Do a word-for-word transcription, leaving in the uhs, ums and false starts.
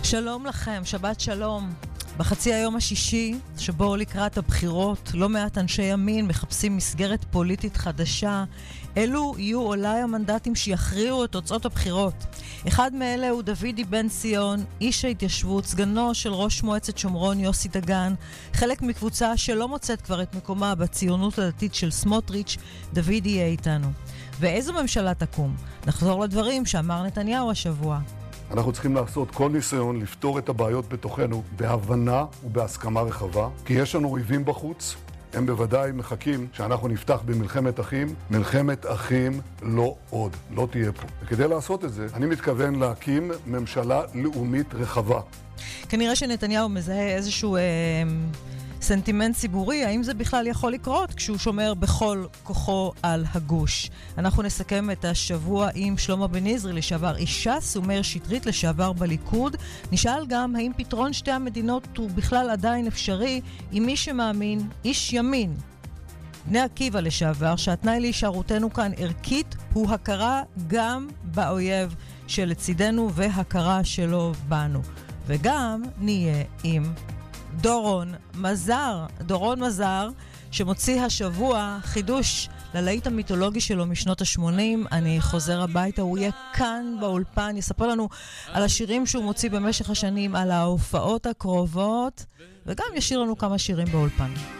שלום לכם, שבת שלום. בחצי היום השישי, שבו לקראת הבחירות, לא מעט אנשי ימין מחפשים מסגרת פוליטית חדשה. אלו יהיו אולי המנדטים שיכריעו את תוצאות הבחירות. אחד מאלה הוא דוידי בן ציון, איש ההתיישבות, סגנו של ראש מועצת שומרון יוסי דגן, חלק מקבוצה שלא מוצאת כבר את מקומה בציונות הדתית של סמוטריץ'. דוידי יהיה איתנו. ואיזו ממשלה תקום? נחזור לדברים שאמר נתניהו השבוע. אנחנו צריכים לעשות כל ניסיון לפתור את הבעיות בתוכנו בהבנה ובהסכמה רחבה, כי יש לנו אויבים בחוץ, הם בוודאי מחכים שאנחנו נפתח במלחמת אחים. מלחמת אחים לא עוד, לא תהיה פה. וכדי לעשות את זה, אני מתכוון להקים ממשלה לאומית רחבה. כנראה שנתניהו מזהה איזשהו אה, סנטימנט ציבורי, האם זה בכלל יכול לקרות כשהוא שומר בכל כוחו על הגוש. אנחנו נסכם את השבוע עם שלמה בן עזרי לשעבר איש ש"ס ומאיר שטרית לשעבר בליכוד. נשאל גם האם פתרון שתי המדינות הוא בכלל עדיין אפשרי עם מי שמאמין, איש ימין. בני עקיבא לשעבר, שהתנאי להישארותנו כאן ערכית הוא הכרה גם באויב שלצידנו והכרה שלו בנו. וגם נהיה עם דורון מזר, דורון מזר, שמוציא השבוע חידוש ללהיט המיתולוגי שלו משנות ה-שמונים. אני חוזר הביתה, הוא יהיה כאן באולפן, יספר לנו על השירים שהוא מוציא במשך השנים, על ההופעות הקרובות, וגם ישיר לנו כמה שירים באולפן.